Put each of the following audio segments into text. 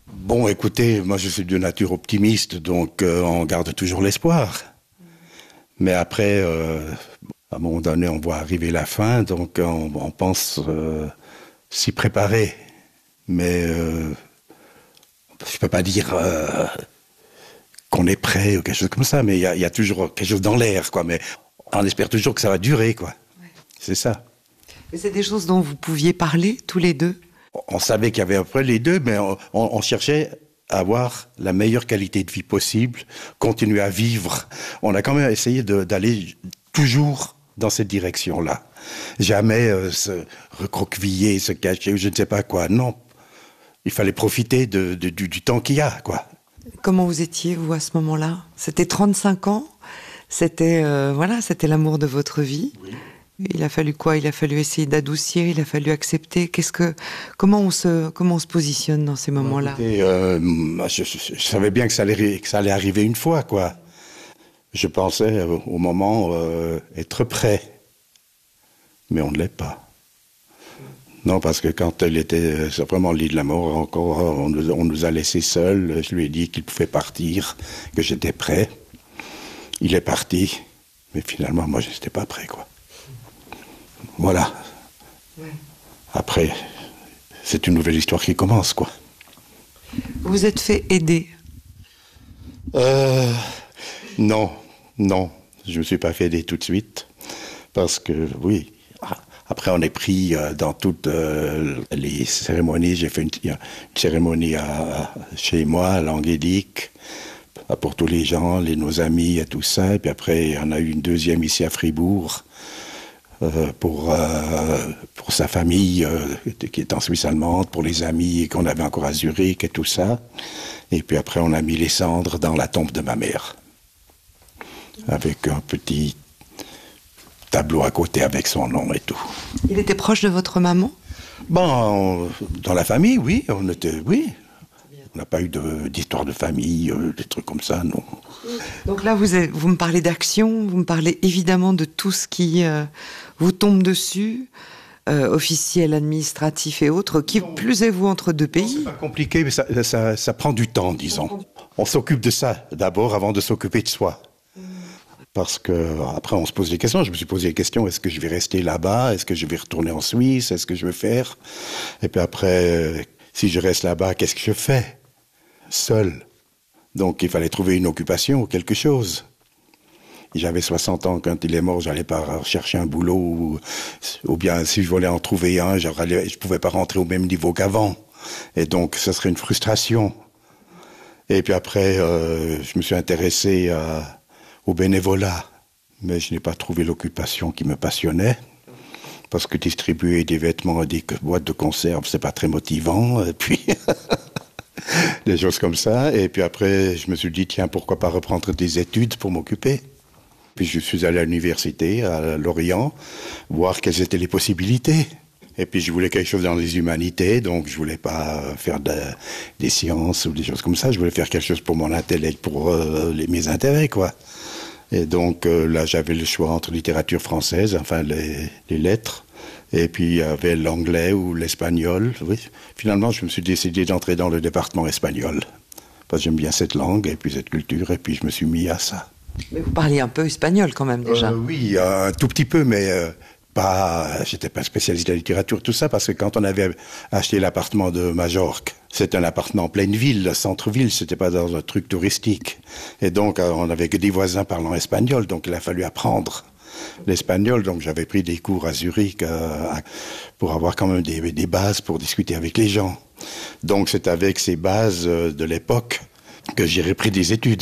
Bon, écoutez, moi je suis de nature optimiste, donc on garde toujours l'espoir. Mais après, à un moment donné, on voit arriver la fin, donc on pense s'y préparer. Mais je ne peux pas dire qu'on est prêt ou quelque chose comme ça, mais il y a toujours quelque chose dans l'air, quoi. Mais on espère toujours que ça va durer, quoi. Ouais. C'est ça. Et c'est des choses dont vous pouviez parler tous les deux? On savait qu'il y avait après les deux, mais on cherchait à avoir la meilleure qualité de vie possible, continuer à vivre. On a quand même essayé d'aller toujours dans cette direction-là. Jamais se recroqueviller, se cacher, ou je ne sais pas quoi. Non, il fallait profiter du temps qu'il y a, quoi. Comment vous étiez, vous, à ce moment-là? C'était 35 ans? C'était c'était l'amour de votre vie? Oui. Il a fallu quoi? Il a fallu essayer d'adoucir, il a fallu accepter. Comment on se positionne dans ces moments-là? Écoutez, je savais bien que ça allait arriver une fois, quoi. Je pensais au moment être prêt, mais on ne l'est pas. Non, parce que quand elle était vraiment au lit de la mort, encore, on nous a laissés seuls. Je lui ai dit qu'il pouvait partir, que j'étais prêt. Il est parti, mais finalement, moi, je n'étais pas prêt, quoi. Voilà. Ouais. Après, c'est une nouvelle histoire qui commence, quoi. Vous vous êtes fait aider? Non. Je ne me suis pas fait aider tout de suite. Parce que, oui, après on est pris dans toutes les cérémonies. J'ai fait une cérémonie chez moi, à Languédic, pour tous les gens, nos amis et tout ça. Et puis après, on a eu une deuxième ici à Fribourg. Pour sa famille qui est en Suisse allemande, pour les amis qu'on avait encore à Zurich et tout ça. Et puis après, on a mis les cendres dans la tombe de ma mère, avec un petit tableau à côté avec son nom et tout. Il était proche de votre maman? Bon, dans la famille, oui, oui. On n'a pas eu d'histoire de famille, des trucs comme ça, non. Donc là, vous me parlez d'action, vous me parlez évidemment de tout ce qui vous tombe dessus, officiel, administratif et autres. Qui plus est vous entre deux pays? C'est pas compliqué, mais ça prend du temps, disons. On s'occupe de ça d'abord avant de s'occuper de soi. Parce que après on se pose des questions. Je me suis posé des questions. Est-ce que je vais rester là-bas? Est-ce que je vais retourner en Suisse? Est-ce que je vais faire? Et puis après, si je reste là-bas, qu'est-ce que je fais? Seul. Donc il fallait trouver une occupation ou quelque chose. J'avais 60 ans quand il est mort, j'allais pas chercher un boulot ou bien si je voulais en trouver un, je pouvais pas rentrer au même niveau qu'avant. Et donc ça serait une frustration. Et puis après, je me suis intéressé au bénévolat, mais je n'ai pas trouvé l'occupation qui me passionnait. Parce que distribuer des vêtements et des boîtes de conserve, c'est pas très motivant. Et puis des choses comme ça. Et puis après, je me suis dit, tiens, pourquoi pas reprendre des études pour m'occuper? Puis je suis allé à l'université, à Lorient, voir quelles étaient les possibilités. Et puis je voulais quelque chose dans les humanités, donc je voulais pas faire des sciences ou des choses comme ça. Je voulais faire quelque chose pour mon intellect, pour mes intérêts, quoi. Et donc là, j'avais le choix entre littérature française, enfin les lettres, et puis il y avait l'anglais ou l'espagnol. Oui. Finalement, je me suis décidé d'entrer dans le département espagnol, parce que j'aime bien cette langue et puis cette culture, et puis je me suis mis à ça. Mais vous parliez un peu espagnol quand même déjà. Oui, un tout petit peu, mais j'étais pas spécialiste de la littérature, tout ça, parce que quand on avait acheté l'appartement de Majorque, c'était un appartement en pleine ville, centre-ville, c'était pas dans un truc touristique. Et donc, on n'avait que des voisins parlant espagnol, donc il a fallu apprendre l'espagnol. Donc, j'avais pris des cours à Zurich pour avoir quand même des bases pour discuter avec les gens. Donc, c'est avec ces bases de l'époque que j'ai repris des études.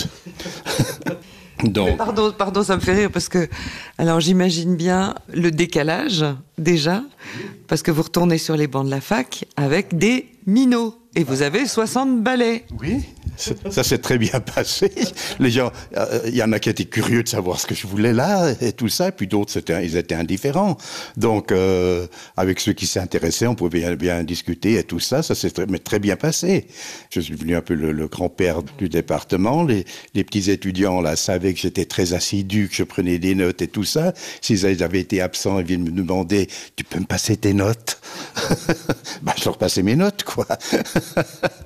Donc... Pardon, ça me fait rire parce que, alors j'imagine bien le décalage déjà, parce que vous retournez sur les bancs de la fac avec des minots et vous avez 60 balais. Oui, ça s'est très bien passé. Les gens, il y en a qui étaient curieux de savoir ce que je voulais là et tout ça, et puis d'autres ils étaient indifférents. Donc avec ceux qui s'intéressaient, on pouvait bien discuter et tout ça. Ça s'est très bien passé. Je suis devenu un peu le grand-père du département. Les petits étudiants là savaient que j'étais très assidu, que je prenais des notes et tout ça. S'ils avaient été absents, ils viennent me demander, tu peux me passer tes notes? Je leur passais mes notes, quoi.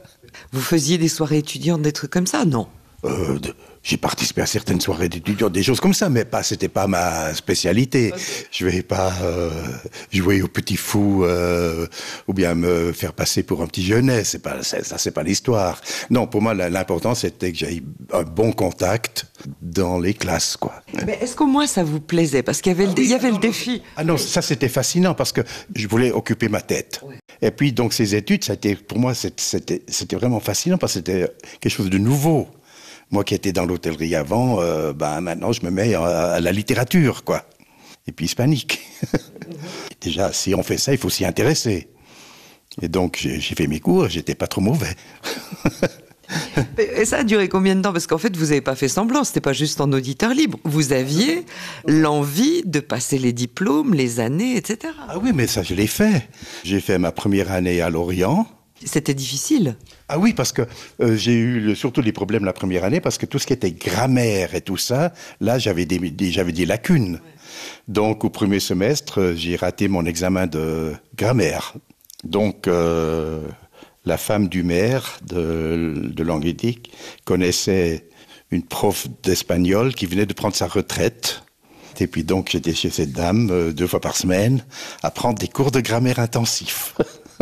Vous faisiez des soirées étudiantes, des trucs comme ça, non? J'ai participé à certaines soirées d'étudiants, des choses comme ça, mais c'était pas ma spécialité. Okay. Je vais pas jouer au petit fou ou bien me faire passer pour un petit jeunet. C'est pas l'histoire. Non, pour moi, l'important c'était que j'aie un bon contact dans les classes, quoi. Mais est-ce qu'au moins ça vous plaisait? Parce qu'il y avait, il y avait le défi. Ah non, ça c'était fascinant parce que je voulais occuper ma tête. Oui. Et puis donc ces études, ça a été, pour moi, c'était vraiment fascinant parce que c'était quelque chose de nouveau. Moi qui étais dans l'hôtellerie avant, maintenant je me mets à la littérature, quoi. Et puis hispanique. Déjà, si on fait ça, il faut s'y intéresser. Et donc j'ai fait mes cours, j'étais pas trop mauvais. Et ça a duré combien de temps? Parce qu'en fait, vous n'avez pas fait semblant, c'était pas juste en auditeur libre. Vous aviez l'envie de passer les diplômes, les années, etc. Ah oui, mais ça, je l'ai fait. J'ai fait ma première année à Lorient. C'était difficile. Ah oui, parce que j'ai eu surtout des problèmes la première année, parce que tout ce qui était grammaire et tout ça, là, j'avais des lacunes. Ouais. Donc, au premier semestre, j'ai raté mon examen de grammaire. Donc, la femme du maire de Languédic connaissait une prof d'espagnol qui venait de prendre sa retraite. Et puis donc, j'étais chez cette dame 2 fois par semaine à prendre des cours de grammaire intensifs.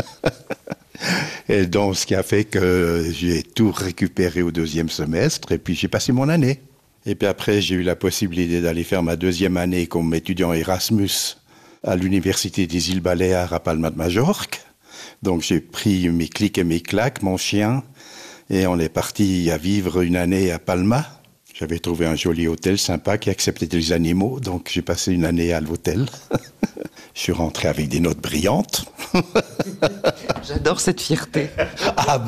Et donc, ce qui a fait que j'ai tout récupéré au 2e semestre, et puis j'ai passé mon année. Et puis après, j'ai eu la possibilité d'aller faire ma 2e année comme étudiant Erasmus à l'Université des îles Baléares à Palma de Majorque. Donc j'ai pris mes clics et mes claques, mon chien, et on est parti à vivre une année à Palma. J'avais trouvé un joli hôtel sympa qui acceptait les animaux, donc j'ai passé une année à l'hôtel. Je suis rentré avec des notes brillantes. J'adore cette fierté. Ah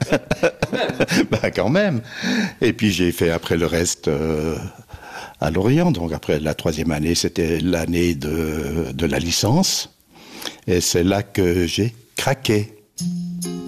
quand même. Et puis j'ai fait après le reste à Lorient. Donc après la 3e année, c'était l'année de la licence. Et c'est là que j'ai craqué.